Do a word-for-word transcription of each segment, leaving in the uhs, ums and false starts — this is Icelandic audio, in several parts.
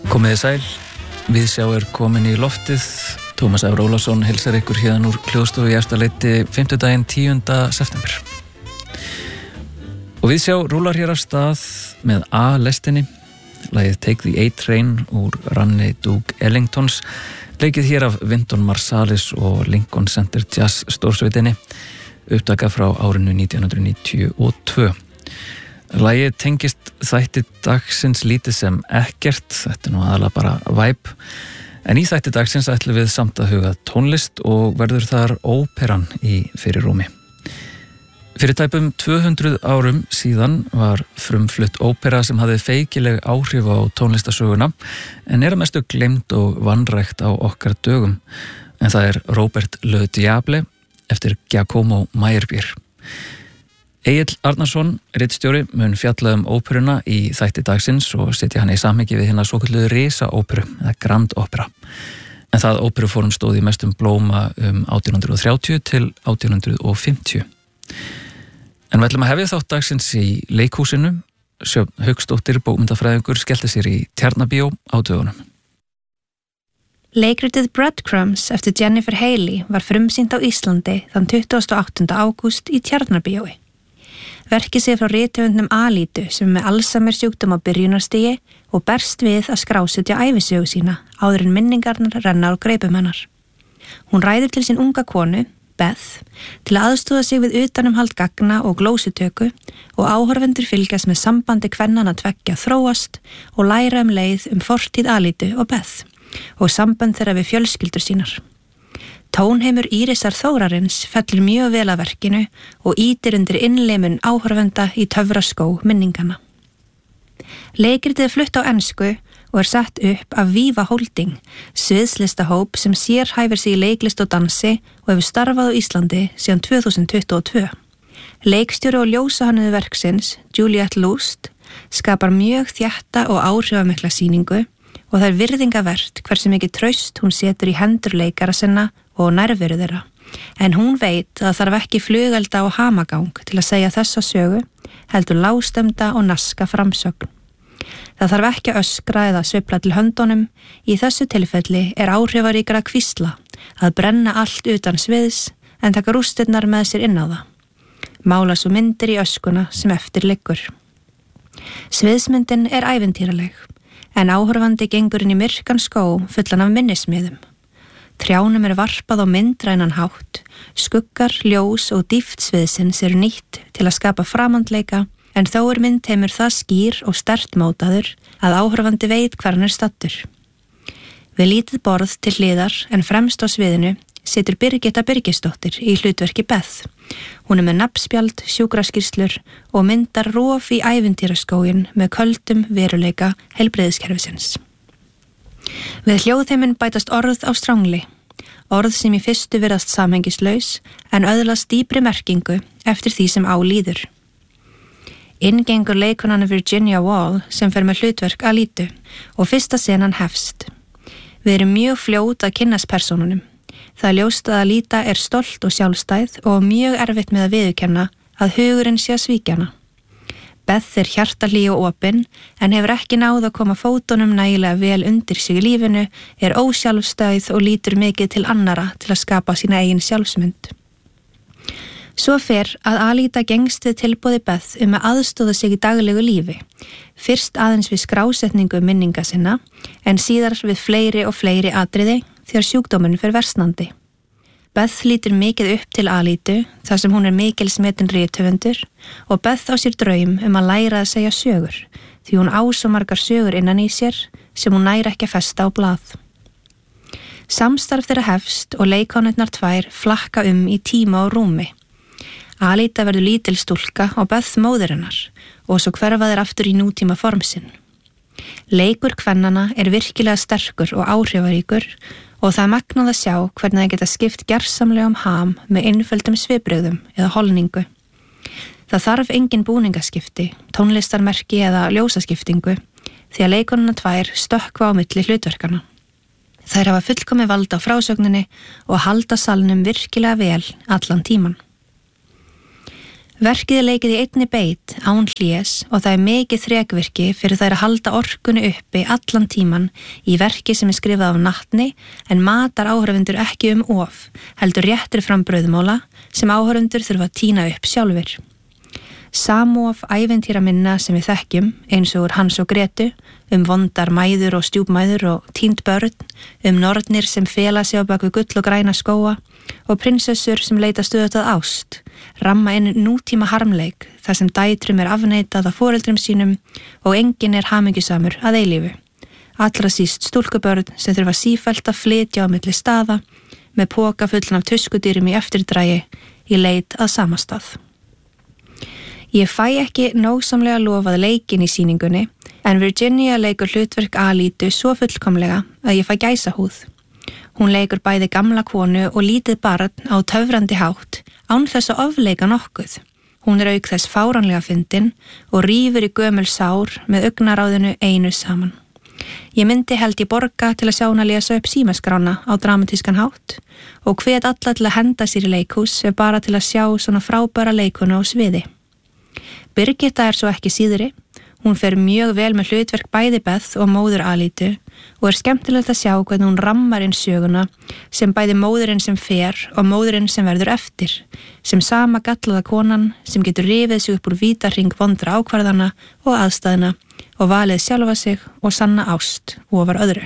Komiði sæl, Viðsjá er komin í loftið. Tómas Ár Ólafsson heilsar ykkur hérna úr Hljóðstofu í Efstaleiti fimmtudaginn tíunda september. Og Viðsjá rúlar hér af stað með A-lestinni. Lagið Take the A-Train úr ranni Duke Ellingtons. Leikið hér af Wynton Marsalis og Lincoln Center Jazz stórsveitinni. Upptaka frá árinu nítján hundruð níutíu og tvö. Lagið tengist þætti dagsins lítið sem ekkert, þetta er nú aðalega bara væp, en í þætti dagsins ætlum við samt að huga tónlist og verður þar óperan í fyrirrúmi. Fyrir tæpum tvö hundruð árum síðan var frumflutt ópera sem hafði feikileg áhrif á tónlistasöguna, en er að mestu gleymd og vanrækt á okkar dögum, en það er Robert Le Diable eftir Giacomo Meyerbeer. Egill Arnarsson, ritstjóri, mun fjalla um óperuna í þætti dagsins og setja hann í samhengi við hérna svokölluðu risaóperu, eða Grand Opera. En það óperuform stóð í mestum blóma um átján hundruð þrjátíu til átján hundruð fimmtíu. En við ætlum að hefja þátt dagsins í leikhúsinu. Sjöfn Hauksdóttir, bókmyndafræðingur, skellti sér í Tjarnabíó á dögunum. Leikritið Breadcrumbs eftir Jennifer Haley var frumsýnt á Íslandi þann tuttugasta og áttunda ágúst í Tjarnarbíói. Verkið sé frá rithöfundnum Alítu sem er með Alzheimer sjúkdóm á byrjunarstigi og berst við að skrásetja ævisögu sína áður en minningarnar renna á greipum hennar. Hún ræður til sín unga konu, Beth, til að aðstoða sig við utanumhald gagna og glósutöku og áhorfendur fylgjast með sambandi kvennanna tveggja þróast og læra um leið um fortíð Alítu og Beth og samband þeirra við fjölskyldur sínar. Tónheimur Írisar Þórarins fellur mjög vel að verkinu og ýtir undir innlimun áhorfenda í töfraskó minningana. Leikritið er flutt á ensku og er sett upp af Viva Holding, sviðslistahóp sem sérhæfir sig í leiklist og dansi og hefur starfað á Íslandi síðan tvö þúsund tuttugu og tvö. Leikstjóri og ljósahönnuður verksins, Juliette Lust, skapar mjög þétta og áhrifamikla sýningu og það er virðingavert hversu mikið traust hún setur í hendur leikara sinna og nærveru þeirra. En hún veit að það þarf ekki flugelda og hamagang til að segja þessa sögu, heldur lágstemda og naska framsögn. Það þarf ekki að öskra eða sveifla til höndunum, í þessu tilfelli er áhrifaríkara hvísla, að brenna allt utan sviðs en taka rústirnar með sér inn á það. Mála svo myndir í öskuna sem eftir liggur. Sviðsmyndin er ævintýraleg, en áhorfandi gengur inn í myrkan skó fullan af minnismiðum. Trjánum er varpað á myndrænan hátt, skuggar, ljós og dýpt sviðsins eru nýtt til að skapa framandleika, en þó er myndheimur það skýr og sterkt mótaður að áhorfandi veit hvar hann er stattur. Við lítið borð til hliðar en fremst á sviðinu situr Birgitta Birgisdóttir í hlutverki Beth. Hún er með nafnspjald, sjúkraskýrslur og myndar rof í ævintýraskóginn með köldum veruleika heilbrigðiskerfisins. Við hljóðheimin bætast orð á strangli, orð sem í fyrstu virðast samhengislaus en öðlast dýpri merkingu eftir því sem á líður. Inn gengur leikonan Virginia Wall sem fer með hlutverk Alítu og fyrsta senan hefst. Við erum mjög fljót að kynnast persónunum. Það er ljóst að Alíta er stolt og sjálfstæð og mjög erfitt með að viðurkenna að hugurinn sé að svíkja hana. Beth er hjartahlý og opin en hefur ekki náð að koma fótunum nægilega vel undir sig í lífinu, er ósjálfstæð og lítur mikið til annara til að skapa sína eigin sjálfsmynd. Svo fer að Alíta gengst við tilboði Beth um að aðstoða sig í daglegu lífi, fyrst aðeins við skrásetningu minninga sinna en síðar við fleiri og fleiri atriði þegar sjúkdómurinn fer versnandi. Beth lítur mikið upp til Alítu þar sem hún er mikilsmetin rithöfundur og Beth á sér draum um að læra að segja sögur því hún á svo margar sögur innan í sér sem hún nær ekki að festa á blað. Samstarf þeirra hefst og leikkonurnar tvær flakka um í tíma og rúmi. Alíta verður lítil stúlka og Beth móðir hennar og svo hverfa þeir aftur í nútíma form sinn. Leikur kvennanna er virkilega sterkur og áhrifaríkur og það er magnað að sjá hvernig það geta skipt gersamlega um ham með einföldum svipbrigðum eða holningu. Það þarf engin búningaskipti, tónlistarmerki eða ljósaskiptingu því að leikonuna tvær stökkva á milli hlutverkana. Þær hafa fullkomið vald á frásögninni og halda salnum virkilega vel allan tíman. Verkið er leikið í einni beit án hlés og það er mikið þrekvirki fyrir þær að halda orkunni uppi allan tíman í verki sem er skrifað af natni en matar áhorfendur ekki um of, heldur réttir fram brauðmóla sem áhorfendur þurfa að tína upp sjálfur. Samúaf ævintýra minna sem við þekkjum, eins og úr Hans og Gretu, um vondar mæður og stjúpmæður og týnd börn, um nornir sem fela sig á bak við gull og græna skóa og prinsessur sem leita stöðugt að ást, ramma inn nútíma harmleik þar sem dætrum er afneitað af foreldrum sínum og enginn er hamingjusamur að eilífu. Allra síst stúlkubörn sem þurfa sífellt að flytja á milli staða með poka fullan af tuskudýrum í eftirdrægi í leit að sama stað. Ég fæ ekki nógsamlega lofað leikinn í sýningunni en Virginia leikur hlutverk Alítu svo fullkomlega að ég fæ gæsahúð. Hún leikur bæði gamla konu og lítið barn á töfrandi hátt án þess að ofleika nokkuð. Hún er auk þess fáránlega fyndin og rífur í gömul sár með augnaráðinu einu saman. Ég myndi held ég borga til að sjá hún að lesa upp símaskrána á dramatískan hátt og hvet alla til að henda sér í leikhús ef bara til að sjá svona frábæra leikonu á sviði. Birgitta er svo ekki síðri, hún fer mjög vel með hlutverk bæði Beth og móður Alítu og er skemmtilegt að sjá hvernig hún rammar inn söguna sem bæði móðurinn sem fer og móðurinn sem verður eftir, sem sama gallaða konan sem getur rifið sig upp úr vítarhring vondra ákvarðana og aðstæðna og valið sjálfa sig og sanna ást ofar öðru.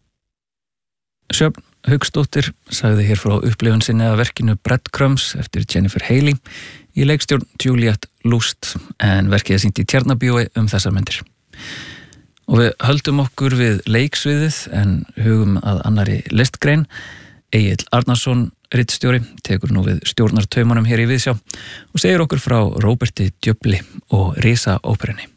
Sjöfn Hauksdóttir sagði hér frá upplifun sinni af verkinu Breadcrumbs eftir Jennifer Haley í leikstjórn Juliette Lust en verkið er sýnt í Tjarnarbíói um þessar myndir. Og við höldum okkur við leiksviðið en hugum að annari listgrein. Egill Arnarsson, ritstjóri, tekur nú við stjórnartaumunum hér í Viðsjá og segir okkur frá Róberti Djöfli og Risaóperunni.